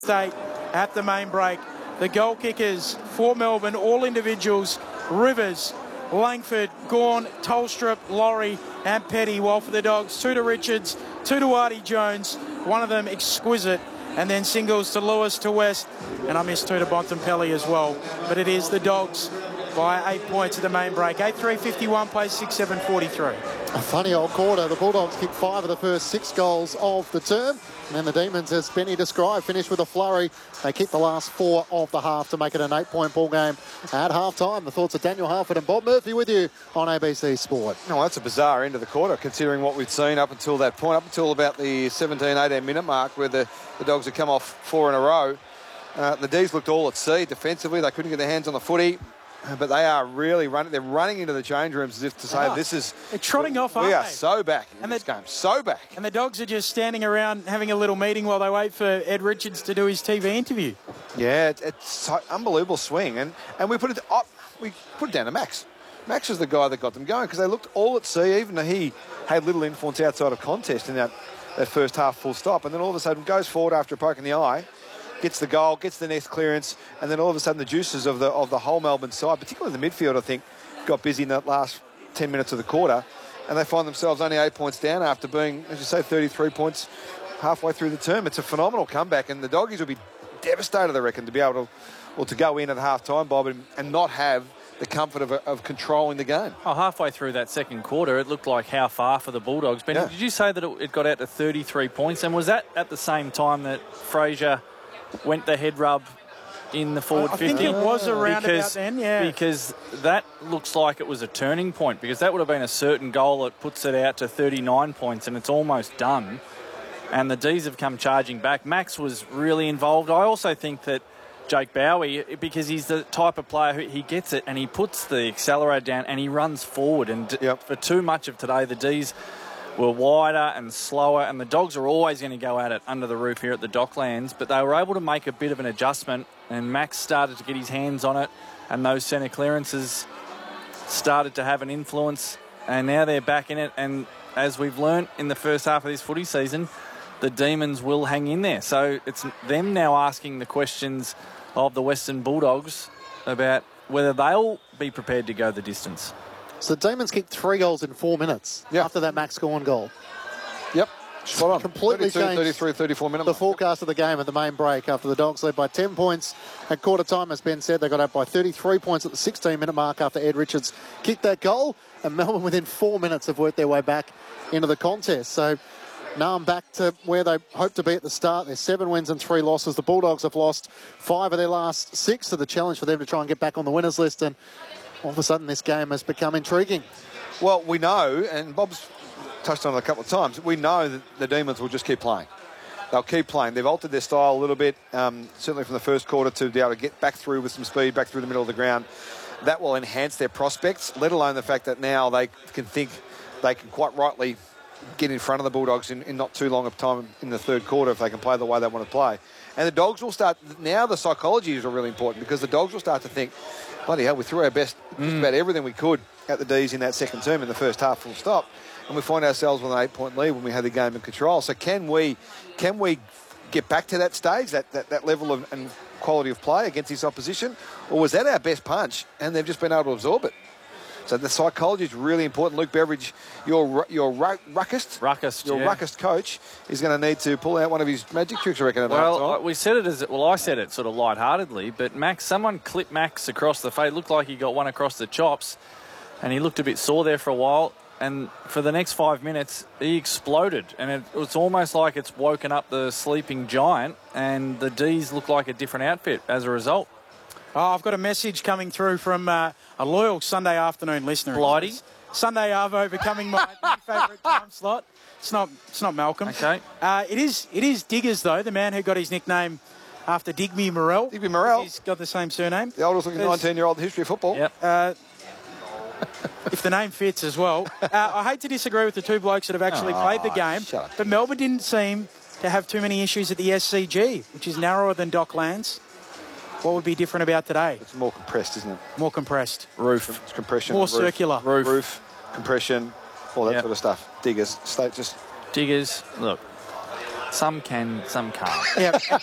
State at the main break. The goal kickers for Melbourne, all individuals, Rivers, Langford, Gawn, Tolstrup, Laurie and Petty, while for the Dogs, 2 to Richards, 2 to Artie Jones, one of them exquisite, and then singles to Lewis, to West, and I missed 2 to Bontempelli as well. But it is the Dogs by 8 points at the main break. 8-3-51 plays 6-7-43. A funny old quarter. The Bulldogs kicked 5 of the first 6 goals of the term. And then the Demons, as Benny described, finished with a flurry. They kicked the last 4 of the half to make it an 8-point ball game at half-time. The thoughts of Daniel Halford and Bob Murphy with you on ABC Sport. No, that's a bizarre end of the quarter, considering what we'd seen up until that point, up until about the 17-18 minute mark, where the Dogs had come off 4 in a row. The D's looked all at sea defensively. They couldn't get their hands on the footy. But they are really running. They're running into the change rooms as if to say, this is... They're trotting off, aren't we they? are so back in this game. So back. And the Dogs are just standing around having a little meeting while they wait for Ed Richards to do his TV interview. Yeah, it's so unbelievable swing. And we put it up. We put it down to Max. Max was the guy that got them going because they looked all at sea, even though he had little influence outside of contest in that first half full stop. And then all of a sudden goes forward after a poke in the eye, gets the goal, gets the next clearance, and then all of a sudden the juices of the whole Melbourne side, particularly the midfield, I think, got busy in that last 10 minutes of the quarter, and they find themselves only 8 points down after being, as you say, 33 points halfway through the term. It's a phenomenal comeback, and the Doggies will be devastated, I reckon, to be able to go in at half-time, Bob, and not have the comfort of controlling the game. Oh, halfway through that second quarter, it looked like how far for the Bulldogs. Ben, did you say that it got out to 33 points, and was that at the same time that Fraser went the head rub in the forward 50? I think it was around about then, yeah. Because that looks like it was a turning point, because that would have been a certain goal that puts it out to 39 points, and it's almost done. And the D's have come charging back. Max was really involved. I also think that Jake Bowie, because he's the type of player who he gets it and he puts the accelerator down and he runs forward. And for too much of today, the D's were wider and slower, and the Dogs are always going to go at it under the roof here at the Docklands, but they were able to make a bit of an adjustment, and Max started to get his hands on it, and those centre clearances started to have an influence, and now they're back in it. And as we've learnt in the first half of this footy season, the Demons will hang in there. So it's them now asking the questions of the Western Bulldogs about whether they'll be prepared to go the distance. So the Demons kicked 3 goals in 4 minutes after that Max Gawn goal. Yep. Spot on. Completely 32, changed 33, 34 minutes. The forecast of the game at the main break after the Dogs led by 10 points at quarter time. As Ben said, they got out by 33 points at the 16-minute mark after Ed Richards kicked that goal. And Melbourne, within 4 minutes, have worked their way back into the contest. So now I'm back to where they hoped to be at the start. There's 7 wins and 3 losses. The Bulldogs have lost 5 of their last 6, so the challenge for them to try and get back on the winners list. And all of a sudden, this game has become intriguing. Well, we know, and Bob's touched on it a couple of times, we know that the Demons will just keep playing. They'll keep playing. They've altered their style a little bit, certainly from the first quarter, to be able to get back through with some speed, back through the middle of the ground. That will enhance their prospects, let alone the fact that now they can think they can quite rightly get in front of the Bulldogs in not too long of time in the third quarter if they can play the way they want to play. And the Dogs will start, now the psychology is really important, because the Dogs will start to think, bloody hell, we threw our best, just about everything we could at the D's in that second term in the first half full stop, and we find ourselves with an 8-point lead when we had the game in control. So can we get back to that stage, that level of and quality of play against this opposition, or was that our best punch and they've just been able to absorb it? So the psychology is really important. Luke Beveridge, your ruckist coach, is going to need to pull out one of his magic tricks, I reckon. We said it I said it sort of lightheartedly, but someone clipped Max across the face. Looked like he got one across the chops, and he looked a bit sore there for a while. And for the next 5 minutes, he exploded, and it's almost like it's woken up the sleeping giant, and the D's look like a different outfit as a result. Oh, I've got a message coming through from a loyal Sunday afternoon listener. Blighty? Sunday Arvo becoming my favourite time slot. It's not Malcolm. Okay. It is Diggers, though, the man who got his nickname after Digby Morrell. Digby Morrell. He's got the same surname. The oldest looking 19-year-old in the history of football. Yep. If the name fits as well. I hate to disagree with the 2 blokes that have actually played the game, but Melbourne didn't seem to have too many issues at the SCG, which is narrower than Docklands. What would be different about today? It's more compressed, isn't it? More compressed. Roof. It's compression. More circular. Roof. Compression. All that sort of stuff. Diggers. Diggers. Look, some can, some can't. Yeah.